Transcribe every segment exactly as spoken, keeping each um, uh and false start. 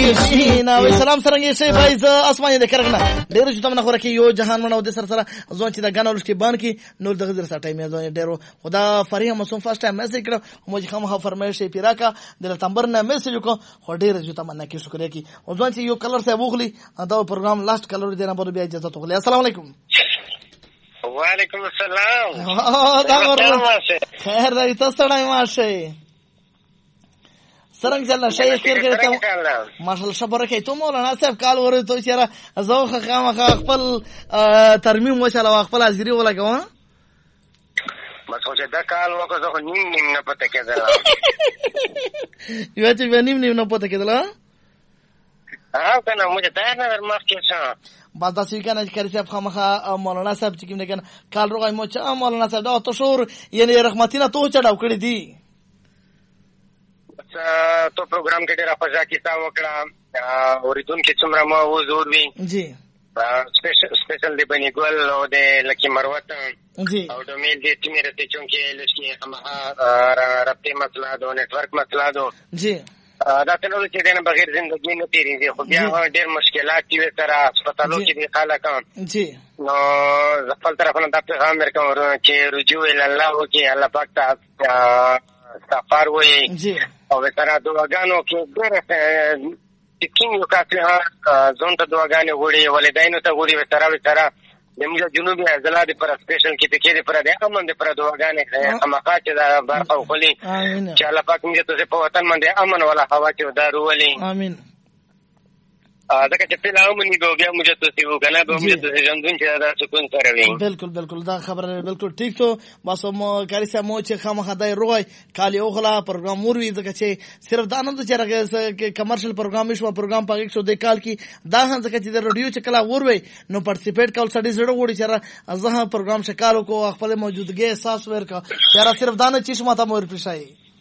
نه وای سلام څنګه شي فایز اسماني د کرغنه ډیر چې تمنه خوره کې یو جهان منو د سر سره ځون چې د غنول کې بان کې نور د غزر سره ټایم یې ډیرو خدا فریه مسوم فرست ټایم میسج کړو مو چې خامخا فرمایش یې پیراکا د تمبر نه میسج وکړو خو ډیر چې تمنه کې شکر کې او ځون چې یو کلر سره وغلی دا پروګرام لاست کلر دی نه بده بیا اجازه ته غلی السلام علیکم وعلیکم السلام دا ورته خیر دی تاسو ډای ماشه سرنګ چل شي خیر کړه ماشاءالله شبره کوي ته مولانا صاحب کال ورته تو چیرې زوخه خامخا خپل ترمیم وشاله خپل حاضری ولګو ما سوچه دا کال وکړه زه نیم نیم نه پته کېدل یو چې نیم نیم نه پته کېدل ها کنه موږ ته نه ورمخکې شه بس دا څنګه نه کاری صاحب خامخا مولانا صاحب چې کوم نه کال روغای مو چې مولانا صاحب دا تو شور یعنی رحمتینا تو چډاو کړی دی تو پروګرام کې ډېر افزا کیسه وکړه اوریدونکو څومره مو حضور وي جی سپیشل سپیشل دی بنی ګل او د لکی مروت جی او د میل دې چې میرته چونکه لشکي همها رابطه مسله دو نتورک مسله دو جی دا څنګه چې دنه بغیر ژوندۍ نه تیریږي خو بیا ډېر مشکلات دي سره هسپتالو کې دي خلک جی نو خپل طرفونه د پیغام ورکوم چې رجوع الله وکي الله پاک ته سفر وي جی او وتره دواګانو کې ډېر چې کیمو کافي ځون ته دواګانې وړي ولداینو ته وړي وتره وتره د موږ جنوبي عضلات پر سپیشل کې ته کې پر د امن د پر دواګانې خامخا چې دا برخه وخلي چې الله پاک موږ ته په وطن باندې امن ولا هوا چې دارو ولي امين دا چې په لاو منی به بیا موږ ته سیو کنه به موږ ته ژوندون چې دا سکون سره وي بالکل بالکل دا خبره بالکل ٹھیک تو بس مو کاری سه مو چې خامخا دای روغای کالی اوغلا پروګرام وروي ځکه چې صرف دا نه چې راغی کمرشل پروګرام شو پروګرام پاګ شو د کال کې دا هم ځکه چې د رادیو چې کلا وروي نو پارټیسیپیټ کول سړي زړه وړي چې ازه پروګرام شکالو کو خپل موجودګي احساس ورکا چې صرف دا نه چې ماته مور پېښای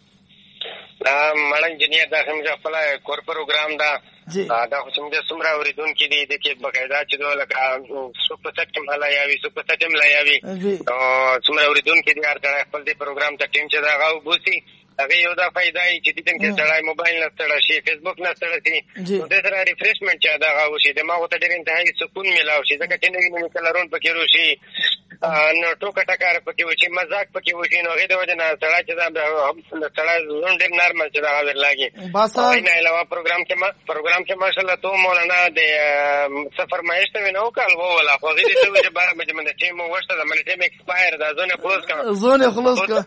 دا مړ انجنیر دا هم خپل کور پروګرام دا دا خو څنګه څومره اوریدونکو دي د کې بقاعده چې دوه لکه سپورت سټیم هلا یاوي سپورت سټیم لا یاوي او څومره اوریدونکو دي هر کله خپل دې پروګرام ته ټیم چې دا غو بوسي هغه یو دا فائدہ ای چې دې څنګه سړی موبایل نه ستړی شي فیسبوک نه ستړی شي نو دې سره ریفریشمنت چې دا غو شي دماغ ته ډېر انتهایی سکون ملاو شي ځکه چې نوې نوې کلرون پکې روشي نو ټوکه ټکار پکې وشي مزاق پکې وشي نو هغه د وجه نه سړی چې دا سړی زون ډېر نارمل چې دا ور لاګي بس نه علاوه پروګرام کې ما پروګرام کې ماشاءالله تو مولانا د سفر مایشته نو کال وو ولا خو دې ته چې بار مې من ټیم وشته د ملي ټیم ایکسپایر دا زونه خلاص کړه زونه خلاص کړه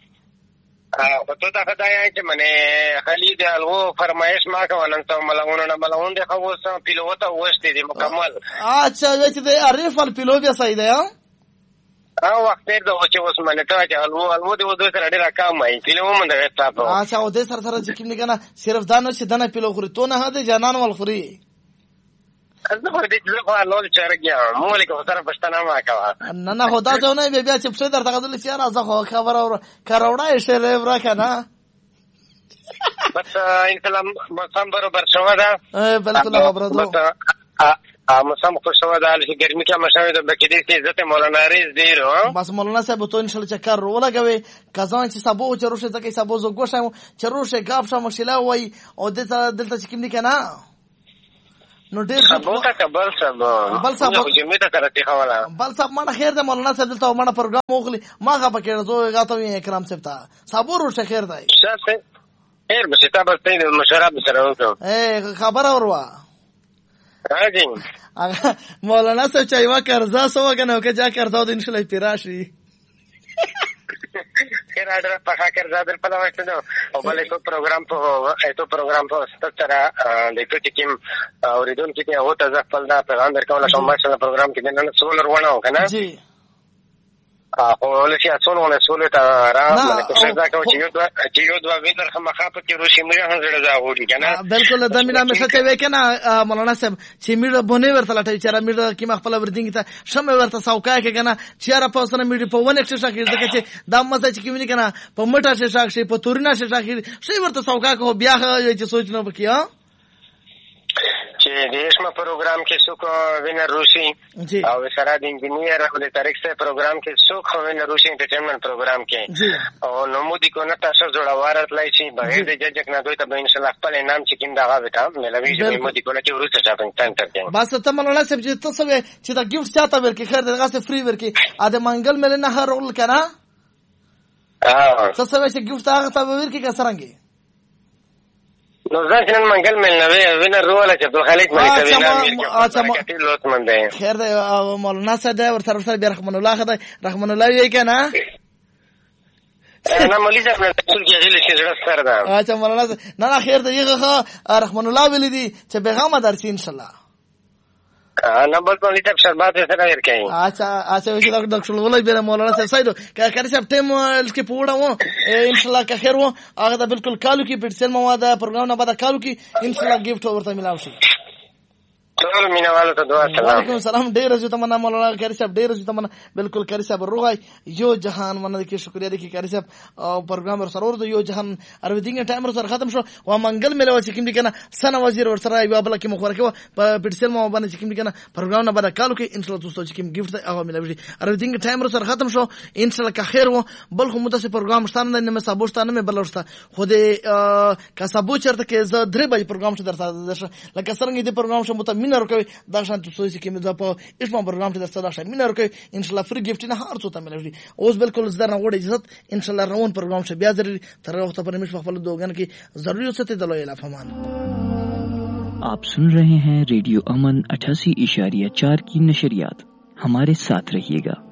په تو ته خدای چې منه خالد الغو فرمایش ما کوونن ته ملونه نه ملون دي خو وسه پیلوټ وشته دي مکمل اچھا چې د عارف الپیلو بیا صحیح ده ها وخت دې چې اوس منه ته چې الغو الغو دې وځي سره ډیر کم وي پیلو مونږ ته تاسو اچھا او دې سره سره چې کوم نه کنه صرف دانه چې دانه پیلو خوري تو نه هدا جنان ول خوري زه خو دې زه خو لول چرګیا مولک سره پښتنه ما کاوه نه نه خدا ته نه بیا چې په درته غدل چې راځه خو خبر اور کروڑا یې شری ورکه نه بس ان سلام مسام برابر شو دا بالکل خبره ده ا مسام خو شو دا چې ګرمي کې مشاوي د بکیدې چې عزت مولانا ریز دیرو بس مولانا صاحب ته ان شاء الله چکر ولګوي کزان چې سبو چې روشه ځکه سبو زو ګوښه چې روشه غاب شمو شلا وای او دلته دلته چې کوم دي کنه نو ډېر سبو کا بل سبو بل سبو چې مې ته کرتی حواله بل سب ما خیر ده مولانا صاحب دلته ما پروګرام وغلی ما غا پکې زو غاته اکرام صاحب ته صبر روشه خیر ده شاسه خیر به ستابه ته مشراب سره وکړو اے خبر اوروا راځي مولانا صاحب چې وا قرضا سو کنه او که جا قرضا د ان شاء الله پیراشي خیر اډر په خاطر زادر په لوښته نو او بلې کو پروګرام په ایتو پروګرام په ستاره د کوټی کیم اوریدونکو کې هوته ځخپل دا پیغام درکول شو ماشاءالله پروګرام کې نن سولر ونه کنه جی او ولسی اصول ونه سولر ته را مله څه دا کو چې یو چې یو دوه وینر خمخه په کې روشي مې هم زړه دا وړي کنه بالکل د مینا مې څه وې کنه مولانا صاحب چې میړه بونه ورته لټي چې را میړه کې مخ خپل وردینګ ته شمه ورته ساوکا کې کنه چې را په سره میړه په ونه کې شاکر دغه چې د مزه چې کیونه کنه په مټه شي شاکر په تورنا شي شاکر شي ورته ساوکا کو بیا چې سوچ نه وکیا چې د اسما پروګرام کې څوک وینر روشي او سره د انجینیر او د تاریخ سره پروګرام کې څوک وینر روشي انټرټینمنت پروګرام کې او نو مو دي کو نه تاسو جوړ وارت لای شي بغیر د ججک نه دوی ته به ان شاء الله خپل نام چې کیند هغه وتا ملوي چې مو دي کو نه چې ورته شاپنګ سنټر کې بس ته مولانا صاحب چې تاسو چې دا ګیفټ چاته ورکې خیر دغه څه فری ورکې ا د منګل مل نه هر رول کنه اه تاسو چې ګیفټ هغه ته ورکې کسرانګي نو ځکه نن منګل مل نه وینر رول چې عبد الخالق ملک وینا مې کې لوت منده خیر دی مولانا صاحب ورته ورته رحمان الله خدای رحمان الله یې کنه نه مولوی صاحب نه ټول کې غل شي زړه سره ده اچھا مولانا نه نه خیر دی یغه رحمان الله ویل دي چې پیغام درسي ان شاء الله نه بل مولوی صاحب شربات سره ورکړي اچھا اچھا وشي ډاکټر ولای به مولانا صاحب سایدو کړي صاحب ټیم کې پوره و ان شاء الله که خیر و هغه بالکل کالو کې پټسل مواد پروګرام نه بعد کالو کې ان شاء الله ګیفټ ورته ملاوي شي ټول مینوالو ته دعا سلام وعلیکم السلام ډیر عزت مننه مولانا کاری صاحب ډیر عزت مننه بالکل کاری صاحب روغای یو جهان مننه کې شکریا دي کې کاری صاحب پروګرام ور سره ورته یو جهان ارویدینګ ټایم سره ختم شو و منګل ملو چې کوم دي کنه سنا وزیر ور سره یو بل کې مخور کې په پټسل مو باندې چې کوم دي کنه پروګرام نه بعد کالو کې ان شاء الله تاسو چې کوم ګیفټ هغه ملوي ارویدینګ ټایم سره ختم شو ان شاء الله که خیر و بل خو متاسف پروګرام شتان نه مې سابوشتانه مې بلورسته خو دې کا سابو چرته کې زه درې بجې پروګرام شته درته لکه څنګه دې پروګرام شمو ته مين ورکوي دا شان تاسو چې کوم دا په اسما پروګرام ته درته دا شان مين ورکوي ان شاء الله فری ګیفټ نه هر څه ته ملوي اوس بالکل زدار نه وړي عزت ان شاء الله روان پروګرام شه بیا ضروري تر وخت پر مش خپل دوګن کې ضروري ست دلوي الافمان आप सुन रहे हैं रेडियो अमन अठासी इशारिया चार की नशरियात हमारे साथ रहिएगा।